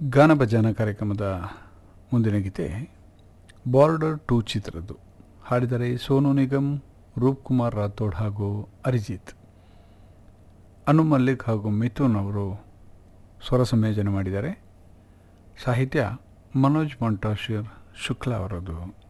ಗಾನ ಭಜಾನ ಕಾರ್ಯಕ್ರಮದ ಮುಂದಿನ ಗೀತೆ ಬಾರ್ಡರ್ 2 ಚಿತ್ರದ್ದು. ಹಾಡಿದರೆ ಸೋನು ನಿಗಮ್, ರೂಪ್ ಕುಮಾರ್ ರಾಥೋಡ್ ಹಾಗೂ ಅರಿಜಿತ್. ಅನು ಮಲ್ಲಿಕ್ ಹಾಗೂ ಮಿಥುನ್ ಅವರು ಸ್ವರ ಸಂಯೋಜನೆ ಮಾಡಿದ್ದಾರೆ. ಸಾಹಿತ್ಯ ಮನೋಜ್ ಮೊಂಟಾಶಿರ್ ಶುಕ್ಲಾ ಅವರದು.